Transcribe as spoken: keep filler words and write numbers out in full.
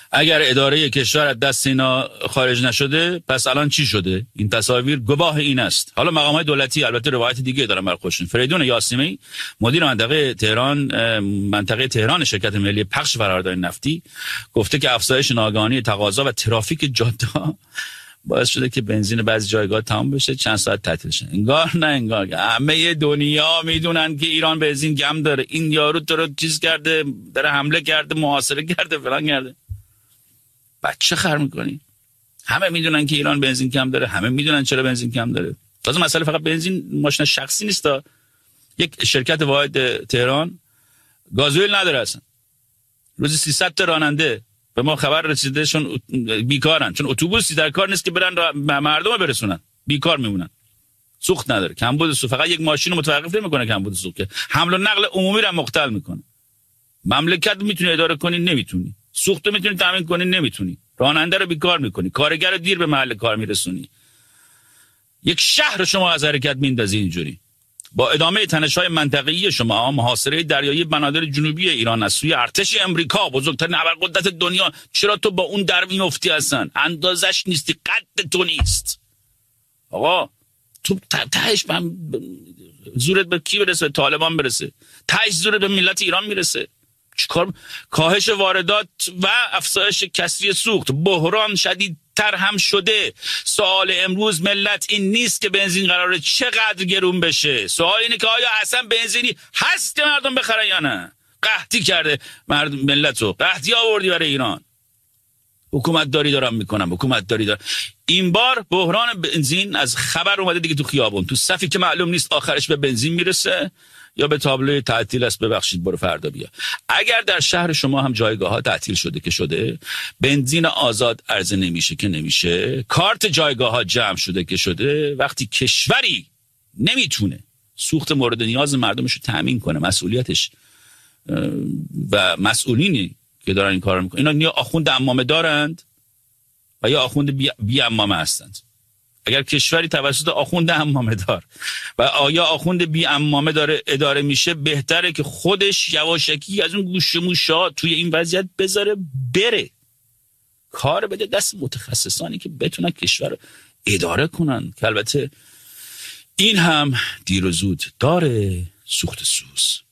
اگر اداره کشور از دست اینا خارج نشده پس الان چی شده؟ این تصاویر گواه این است. حالا مقامات دولتی البته روایت دیگه دارن بر خودشون. فریدون یاسمی مدیر منطقه تهران منطقه تهران شرکت ملی پخش قرارداد نفتی گفته که افزایش ناگهانی تقاضا و ترافیک جاده‌ها باعث شده که بنزین بعضی جایگاه تمام بشه، چند ساعت تعطیل شه. انگار نه انگار همه دنیا میدونن که ایران بنزین کم داره. این یارو تو رو چیز کرده، داره حمله کرده، محاصره کرده، فلان کرده. بچه خر میکنی. همه میدونن که ایران بنزین کم داره، همه میدونن چرا بنزین کم داره. تازه مسئله فقط بنزین ماشین شخصی نیست. یک شرکت واحد تهران گازوئیل نداره اصلا. روزی سیصد تا راننده به ما خبر رسیده شون بیکارن، چون اتوبوسی در کار نیست که برن مردم برسونن، بیکار میمونن. سوخت نداره، کمبود سوخت. فقط یک ماشین رو متوقف نمیکنه کمبود سوخت، که حمل و نقل عمومی رو مختل میکنه. مملکت میتونی اداره کنی نمیتونی، سوخت رو میتونی تامین کنی نمیتونی، راننده رو بیکار میکنی، کارگر رو دیر به محل کار میرسونی. یک شهر شما از حرکت میندازی اینجوری. با ادامه تنش‌های منطقه‌ای شما، محاصره دریایی بنادر جنوبی ایران از سوی ارتش امریکا، بزرگترین ابرقدرت دنیا، چرا تو با اون در میفتی؟ هستن اندازش نیستی، قد تو نیست. آقا تو تهش هم زورت به کی برسه؟ به طالبان برسه. تهش زورت به ملت ایران میرسه. چیکار؟ کاهش واردات و افزایش کسری سوخت، بحران شدید تر هم شده. سوال امروز ملت این نیست که بنزین قراره چقدر گرون بشه. سوال اینه که آیا اصلا بنزینی هست که مردم بخرن یا نه؟ قحطی کرده مردم ملتو، قحطی آوردی برای ایران. حکومت داری دارم میکنم، حکومت داری دارم. این بار بحران بنزین از خبر اومده دیگه تو خیابون، تو صفی که معلوم نیست آخرش به بنزین میرسه یا به تابلوی تعطیل است، ببخشید برو فردا بیا. اگر در شهر شما هم جایگاه ها تعطیل شده که شده، بنزین آزاد عرضه نمیشه که نمیشه، کارت جایگاه ها جمع شده که شده، وقتی کشوری نمیتونه سوخت مورد نیاز مردمش رو تامین کنه، مسئولیتش و مسئولینی که دارن این کارو میکنن اینا یا آخوند عمامه دارند و یا آخوند بی, بی عمامه هستند. اگر کشوری توسط آخوند عمامه دار و آیا آخوند بی عمامه داره اداره میشه، بهتره که خودش یواشکی از اون گوشموشا توی این وضعیت بذاره بره، کار بده دست متخصصانی که بتونن کشور رو اداره کنن، که البته این هم دیر و زود داره سوخت سوز.